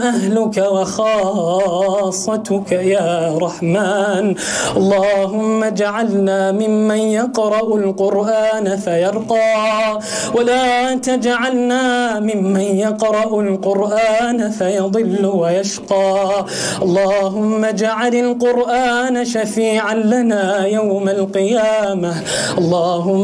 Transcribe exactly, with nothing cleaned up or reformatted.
أهلك وخاصتك يا رحمن. اللهم اجعلنا ممن يقرأ القرآن فيرقى، ولا تجعلنا ممن يقرأ القرآن فيضل ويشقى. اللهم اجعل القرآن شفيعا لنا يوم القيامة. اللهم